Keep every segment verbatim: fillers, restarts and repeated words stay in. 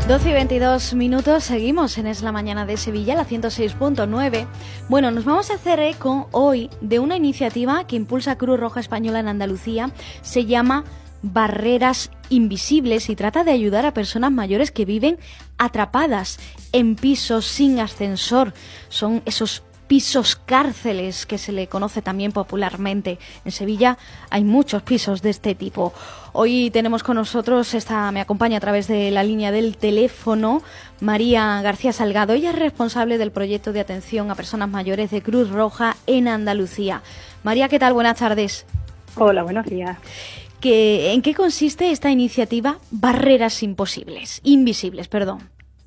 doce y veintidós minutos, seguimos en Es la Mañana de Sevilla, la ciento seis punto nueve. Bueno, nos vamos a hacer eco hoy de una iniciativa que impulsa Cruz Roja Española en Andalucía. Se llama Barreras Invisibles y trata de ayudar a personas mayores que viven atrapadas en pisos sin ascensor. Son esos pisos cárceles que se le conoce también popularmente. En Sevilla hay muchos pisos de este tipo. Hoy tenemos con nosotros, esta me acompaña a través de la línea del teléfono, María García Salgado. Ella es responsable del proyecto de atención a personas mayores de Cruz Roja en Andalucía. María, ¿qué tal? Buenas tardes. Hola, buenos días. ¿Qué, ¿En qué consiste esta iniciativa Barreras Imposibles, Invisibles, perdón?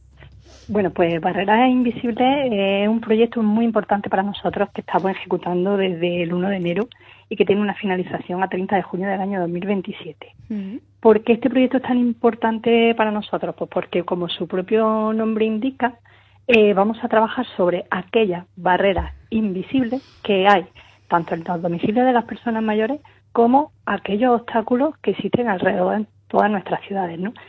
Bueno, pues Barreras Invisibles es un proyecto muy importante para nosotros que estamos ejecutando desde el uno de enero y que tiene una finalización a treinta de junio del año dos mil veintisiete. Uh-huh. ¿Por qué este proyecto es tan importante para nosotros? Pues porque, como su propio nombre indica, eh, vamos a trabajar sobre aquellas barreras invisibles que hay tanto en los domicilios de las personas mayores como aquellos obstáculos que existen alrededor de todas nuestras ciudades, ¿no?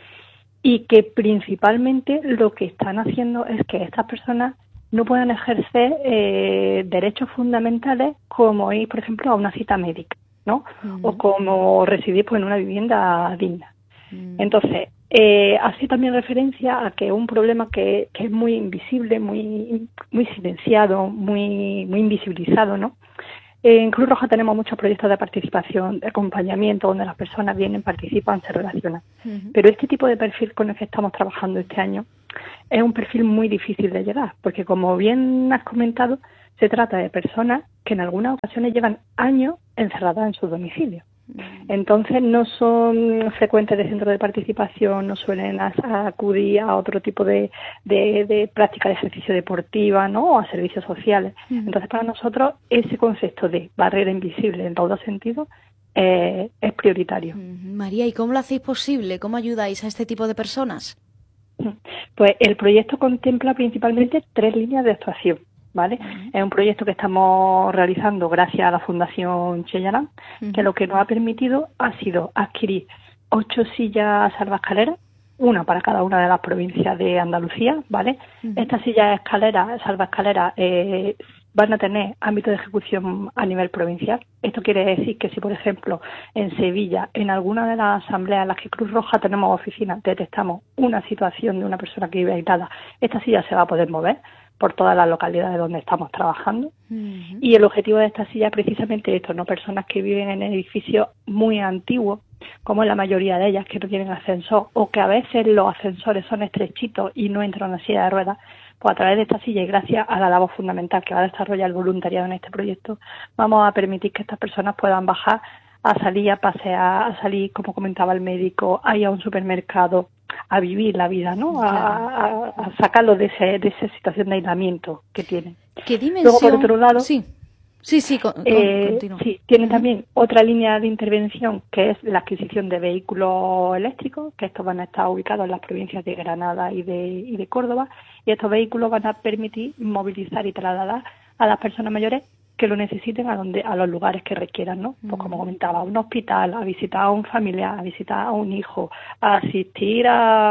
Y que principalmente lo que están haciendo es que estas personas no puedan ejercer eh, derechos fundamentales como ir, por ejemplo, a una cita médica, ¿no? Uh-huh. O como residir pues, en una vivienda digna. Uh-huh. Entonces, eh, hace también referencia a que es un problema que, que es muy invisible, muy muy silenciado, muy muy invisibilizado, ¿no? En Cruz Roja tenemos muchos proyectos de participación, de acompañamiento, donde las personas vienen, participan, se relacionan. Uh-huh. Pero este tipo de perfil con el que estamos trabajando este año es un perfil muy difícil de llegar, porque como bien has comentado, se trata de personas que en algunas ocasiones llevan años encerradas en sus domicilios. Uh-huh. Entonces no son frecuentes de centros de participación, no suelen acudir a otro tipo de, de, de práctica de ejercicio deportiva, ¿no? O a servicios sociales. Uh-huh. Entonces para nosotros ese concepto de barrera invisible en todos sentidos eh, es prioritario. Uh-huh. María, ¿y cómo lo hacéis posible? ¿Cómo ayudáis a este tipo de personas? Pues el proyecto contempla principalmente tres líneas de actuación. ¿Vale? Uh-huh. Es un proyecto que estamos realizando gracias a la Fundación Cheyarán, uh-huh. que lo que nos ha permitido ha sido adquirir ocho sillas salvaescaleras, una para cada una de las provincias de Andalucía, ¿vale? Uh-huh. Estas sillas escaleras, salvaescaleras, eh, van a tener ámbito de ejecución a nivel provincial. Esto quiere decir que si, por ejemplo, en Sevilla, en alguna de las asambleas en las que Cruz Roja tenemos oficinas, detectamos una situación de una persona que vive aislada, esta silla se va a poder mover por todas las localidades donde estamos trabajando. Uh-huh. Y el objetivo de esta silla es precisamente esto, ¿no? Personas que viven en edificios muy antiguos, como la mayoría de ellas, que no tienen ascensor, o que a veces los ascensores son estrechitos y no entra una silla de ruedas, pues a través de esta silla y gracias a la labor fundamental que va a desarrollar el voluntariado en este proyecto, vamos a permitir que estas personas puedan bajar a salir a pasear, a salir, como comentaba el médico, a ir a un supermercado, a vivir la vida, ¿no? Claro. A, a, a sacarlo de, ese, de esa situación de aislamiento que tienen. ¿Qué dimensión? Luego, por otro lado, sí, sí, sí, con, eh, con, sí tiene uh-huh. también otra línea de intervención que es la adquisición de vehículos eléctricos, que estos van a estar ubicados en las provincias de Granada y de, y de Córdoba, y estos vehículos van a permitir movilizar y trasladar a las personas mayores que lo necesiten a donde a los lugares que requieran, ¿no? Pues como comentaba, a un hospital, a visitar a un familiar, a visitar a un hijo, a asistir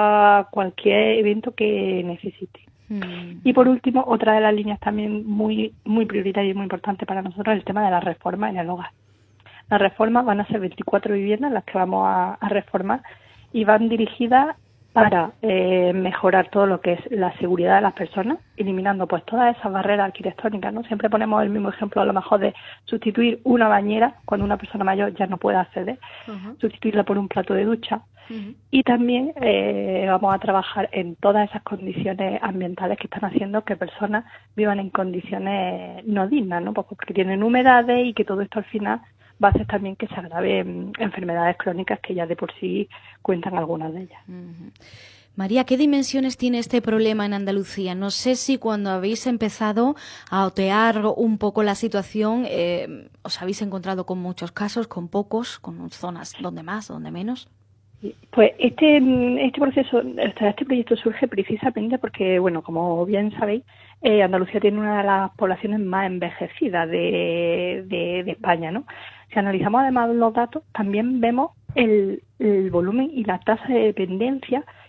a cualquier evento que necesite. Mm. Y por último, otra de las líneas también muy muy prioritaria y muy importante para nosotros es el tema de la reforma en el hogar. Las reformas van a ser veinticuatro viviendas las que vamos a, a reformar y van dirigidas para eh, mejorar todo lo que es la seguridad de las personas, eliminando pues todas esas barreras arquitectónicas, ¿no? Siempre ponemos el mismo ejemplo a lo mejor de sustituir una bañera cuando una persona mayor ya no puede acceder, uh-huh. sustituirla por un plato de ducha, uh-huh. y también eh, vamos a trabajar en todas esas condiciones ambientales que están haciendo que personas vivan en condiciones no dignas, ¿no? Pues porque tienen humedades y que todo esto al final va a hacer también que se agraven enfermedades crónicas que ya de por sí cuentan algunas de ellas. Uh-huh. María, ¿qué dimensiones tiene este problema en Andalucía? No sé si cuando habéis empezado a otear un poco la situación, eh, os habéis encontrado con muchos casos, con pocos, con zonas donde más, donde menos. Pues este este proceso, este proyecto surge precisamente porque, bueno, como bien sabéis, eh, Andalucía tiene una de las poblaciones más envejecidas de, de, de España, ¿no? Si analizamos además los datos, también vemos el, el volumen y la tasa de dependencia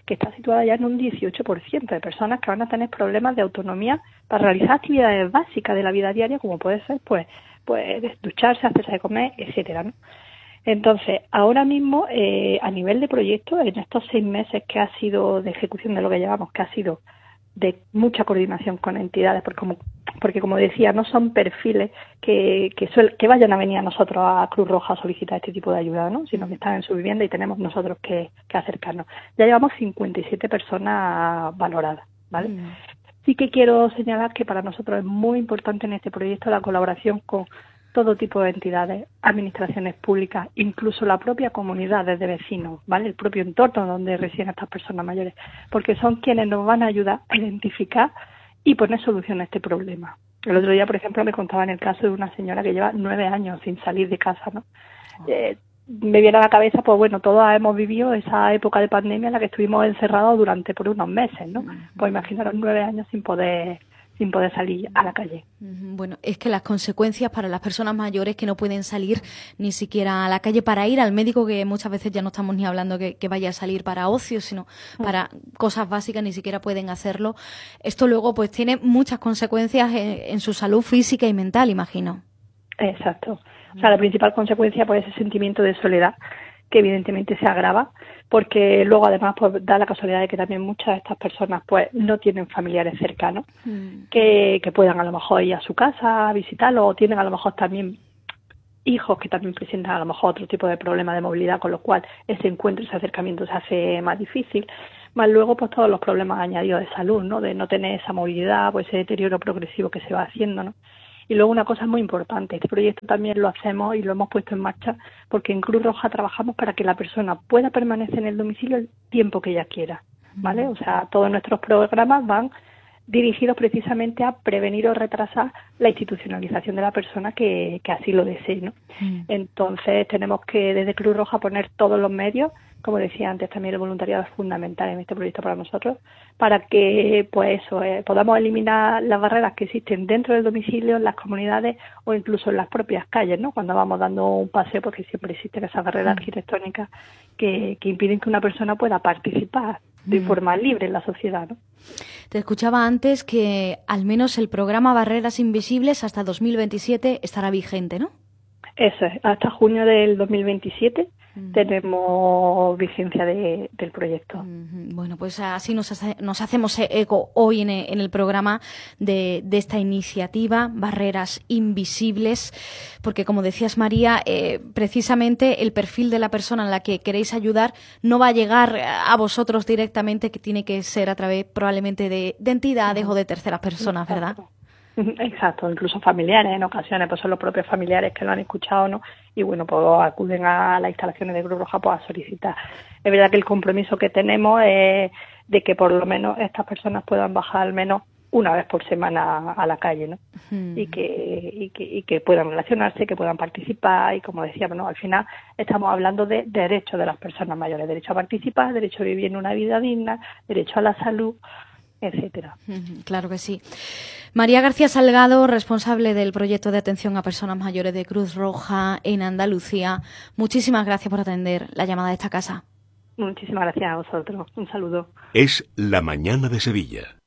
que está situada ya en un dieciocho por ciento de personas que van a tener problemas de autonomía para realizar actividades básicas de la vida diaria, como puede ser, pues, pues ducharse, hacerse de comer, etcétera, ¿no? Entonces, ahora mismo, eh, a nivel de proyecto, en estos seis meses que ha sido de ejecución de lo que llevamos, que ha sido de mucha coordinación con entidades, porque como, porque como decía, no son perfiles que, que, suel, que vayan a venir a nosotros a Cruz Roja a solicitar este tipo de ayuda, ¿no? Sino que están en su vivienda y tenemos nosotros que, que acercarnos. Ya llevamos cincuenta y siete personas valoradas, ¿vale? Mm. Sí que quiero señalar que para nosotros es muy importante en este proyecto la colaboración con todo tipo de entidades, administraciones públicas, incluso la propia comunidad desde vecinos, ¿vale? El propio entorno donde residen estas personas mayores, porque son quienes nos van a ayudar a identificar y poner solución a este problema. El otro día, por ejemplo, me contaban el caso de una señora que lleva nueve años sin salir de casa, ¿no? Eh, me viene a la cabeza, pues bueno, todos hemos vivido esa época de pandemia en la que estuvimos encerrados durante por unos meses, ¿no? Pues imaginaros nueve años sin poder sin poder salir a la calle. Bueno, es que las consecuencias para las personas mayores que no pueden salir ni siquiera a la calle para ir al médico, que muchas veces ya no estamos ni hablando que, que vaya a salir para ocio, sino para cosas básicas, ni siquiera pueden hacerlo. Esto luego pues tiene muchas consecuencias en, en su salud física y mental, imagino. Exacto. O sea, la principal consecuencia pues es ese sentimiento de soledad, que evidentemente se agrava, porque luego además pues da la casualidad de que también muchas de estas personas pues no tienen familiares cercanos mm. que, que puedan a lo mejor ir a su casa a visitarlo, o tienen a lo mejor también hijos que también presentan a lo mejor otro tipo de problema de movilidad, con lo cual ese encuentro, ese acercamiento se hace más difícil, más luego pues todos los problemas añadidos de salud, ¿no? De no tener esa movilidad, pues ese deterioro progresivo que se va haciendo, ¿no? Y luego una cosa muy importante, este proyecto también lo hacemos y lo hemos puesto en marcha porque en Cruz Roja trabajamos para que la persona pueda permanecer en el domicilio el tiempo que ella quiera, ¿vale? O sea, todos nuestros programas van dirigidos precisamente a prevenir o retrasar la institucionalización de la persona que, que así lo desee, ¿no? Mm. Entonces tenemos que desde Cruz Roja poner todos los medios, como decía antes, también el voluntariado es fundamental en este proyecto para nosotros, para que pues eso eh, podamos eliminar las barreras que existen dentro del domicilio, en las comunidades o incluso en las propias calles, ¿no? Cuando vamos dando un paseo, porque siempre existen esas barreras mm. arquitectónicas que, que impiden que una persona pueda participar de forma libre en la sociedad, ¿no? Te escuchaba antes que al menos el programa Barreras Invisibles hasta dos mil veintisiete estará vigente, ¿no? Eso es, hasta junio del dos mil veintisiete uh-huh. tenemos vigencia de, del proyecto. Uh-huh. Bueno, pues así nos, hace, nos hacemos eco hoy en, en el programa de, de esta iniciativa, Barreras Invisibles, porque como decías, María, eh, precisamente el perfil de la persona a la que queréis ayudar no va a llegar a vosotros directamente, que tiene que ser a través probablemente de, de entidades uh-huh. o de terceras personas, ¿verdad? Exacto. Exacto, incluso familiares en ocasiones, pues son los propios familiares que lo han escuchado, ¿no? Y bueno, pues acuden a las instalaciones de Cruz Roja pues a solicitar. Es verdad que el compromiso que tenemos es de que por lo menos estas personas puedan bajar al menos una vez por semana a la calle, ¿no? Uh-huh. Y que, y que y que puedan relacionarse, que puedan participar, y como decíamos, ¿no? Al final estamos hablando de derechos de las personas mayores, derecho a participar, derecho a vivir en una vida digna, derecho a la salud, etcétera. Claro que sí. María García Salgado, responsable del proyecto de atención a personas mayores de Cruz Roja en Andalucía, muchísimas gracias por atender la llamada de esta casa. Muchísimas gracias a vosotros. Un saludo. Es La Mañana de Sevilla.